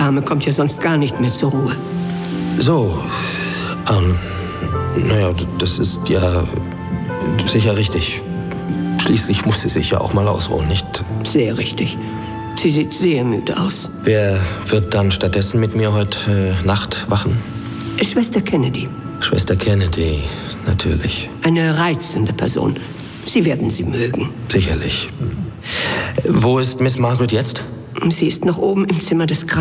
Arme kommt ja sonst gar nicht mehr zur Ruhe. So, naja, das ist ja sicher richtig. Schließlich muss sie sich ja auch mal ausruhen, nicht? Sehr richtig. Sie sieht sehr müde aus. Wer wird dann stattdessen mit mir heute Nacht wachen? Schwester Kennedy. Schwester Kennedy, natürlich. Eine reizende Person. Sie werden sie mögen. Sicherlich. Wo ist Miss Margaret jetzt? Sie ist noch oben im Zimmer des Krankenhauses.